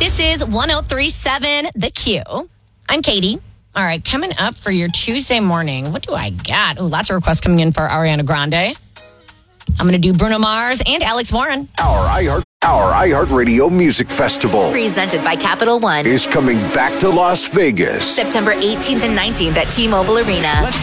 This is 103.7 The Q. I'm Katie. All right, coming up for your Tuesday morning, what do I got? Oh, lots of requests coming in for Ariana Grande. I'm going to do Bruno Mars and Alex Warren. Our iHeartRadio Music Festival presented by Capital One is coming back to Las Vegas. September 18th and 19th at T-Mobile Arena.